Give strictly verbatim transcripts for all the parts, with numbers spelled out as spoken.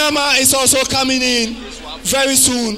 Nyama is also coming in very soon.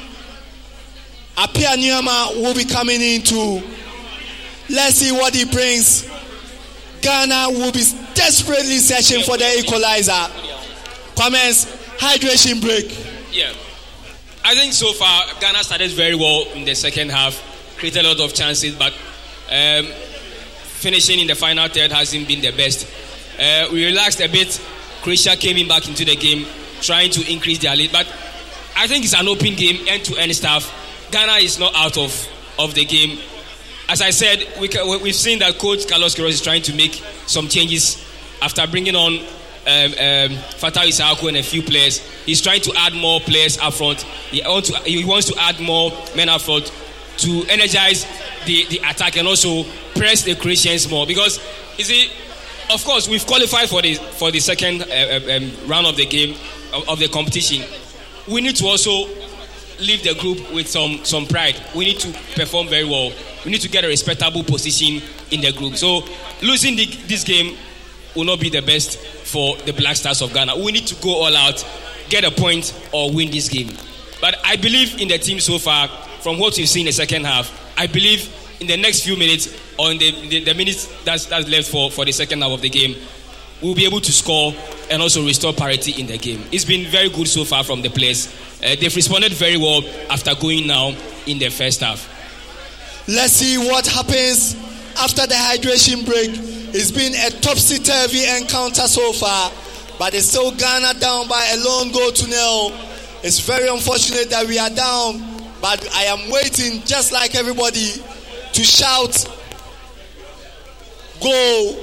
Apia Nyama will be coming in too. Let's see what he brings. Ghana will be desperately searching for the equalizer. Comments, hydration break. Yeah. I think so far Ghana started very well in the second half, created a lot of chances, but um, finishing in the final third hasn't been the best. Uh, we relaxed a bit. Croatia came in back into the game, trying to increase their lead, but I think it's an open game, end-to-end stuff. Ghana is not out of, of the game. As I said, we can, we've seen that Coach Carlos Queiroz is trying to make some changes after bringing on um, um, Fatah Issahaku and a few players. He's trying to add more players up front. He, want to, he wants to add more men up front to energize the, the attack and also press the Croatians more. Because, you see, of course, we've qualified for the for the second uh, um, round of the game, of, of the competition. We need to also leave the group with some, some pride. We need to perform very well. We need to get a respectable position in the group. So losing the, this game will not be the best for the Black Stars of Ghana. We need to go all out, get a point, or win this game. But I believe in the team so far, from what we've seen in the second half. I believe in the next few minutes, or in the, the, the minutes that's, that's left for, for the second half of the game, we'll be able to score and also restore parity in the game. It's been very good so far from the players. Uh, they've responded very well after going now in the first half. Let's see what happens after the hydration break. It's been a topsy-turvy encounter so far, but it's still Ghana down by a lone goal to nil. It's very unfortunate that we are down, but I am waiting, just like everybody, to shout goal.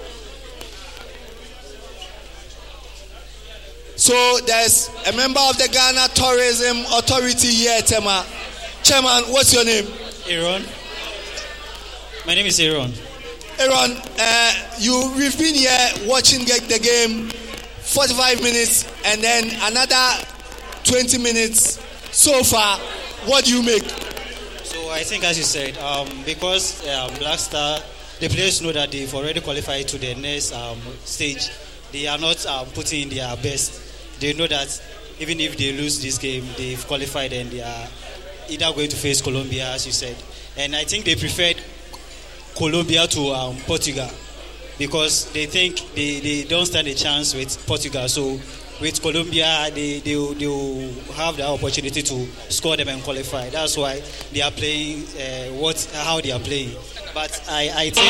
So there's a member of the Ghana Tourism Authority here, Tema. Chairman, what's your name? Aaron. My name is Aaron. Aaron, uh, you we've been here watching the game forty-five minutes and then another twenty minutes so far. What do you make? So I think, as you said, um, because um, Black Star, the players know that they've already qualified to the next um, stage. They are not um, putting in their best. They know that even if they lose this game, they've qualified and they are either going to face Colombia, as you said. And I think they preferred Colombia to um, Portugal because they think they, they don't stand a chance with Portugal. So with Colombia, they they will, they will have the opportunity to score them and qualify. That's why they are playing uh, what how they are playing. But I, I think